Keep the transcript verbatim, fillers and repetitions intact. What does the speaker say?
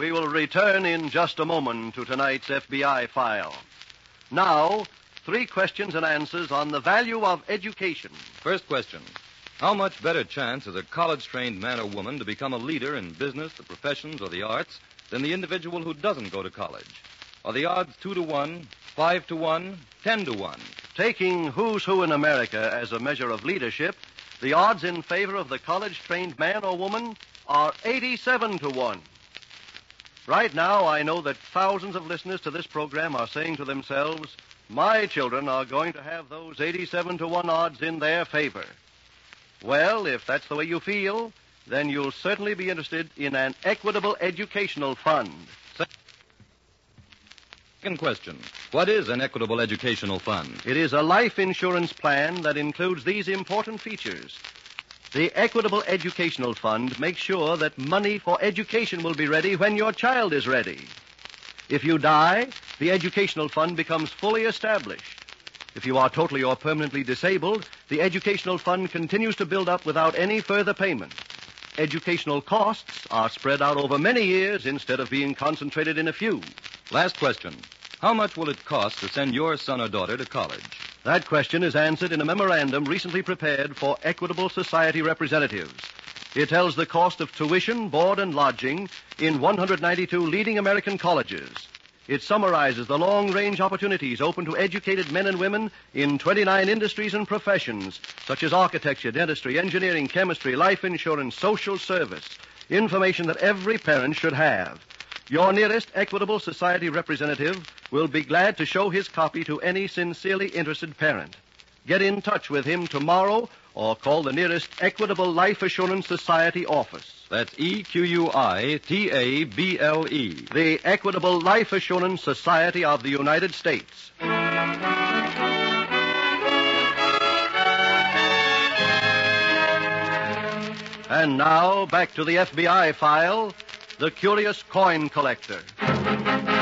We will return in just a moment to tonight's F B I file. Now, three questions and answers on the value of education. First question. How much better chance has a college-trained man or woman to become a leader in business, the professions, or the arts than the individual who doesn't go to college? Are the odds two to one, five to one, ten to one? Taking who's who in America as a measure of leadership, the odds in favor of the college-trained man or woman are eighty-seven to one. Right now, I know that thousands of listeners to this program are saying to themselves, my children are going to have those eighty-seven to one odds in their favor. Well, if that's the way you feel, then you'll certainly be interested in an equitable educational fund. Second question. What is an equitable educational fund? It is a life insurance plan that includes these important features. The Equitable Educational Fund makes sure that money for education will be ready when your child is ready. If you die, the educational fund becomes fully established. If you are totally or permanently disabled, the educational fund continues to build up without any further payment. Educational costs are spread out over many years instead of being concentrated in a few. Last question. How much will it cost to send your son or daughter to college? That question is answered in a memorandum recently prepared for Equitable Society representatives. It tells the cost of tuition, board, and lodging in one hundred ninety-two leading American colleges. It summarizes the long-range opportunities open to educated men and women in twenty-nine industries and professions, such as architecture, dentistry, engineering, chemistry, life insurance, social service, information that every parent should have. Your nearest Equitable Society representative will be glad to show his copy to any sincerely interested parent. Get in touch with him tomorrow or call the nearest Equitable Life Assurance Society office. That's E Q U I T A B L E. The Equitable Life Assurance Society of the United States. And now, back to the F B I file, The Curious Coin Collector.